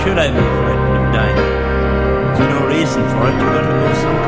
should I be frightened of dying? There's no reason for it. You've got to go someplace.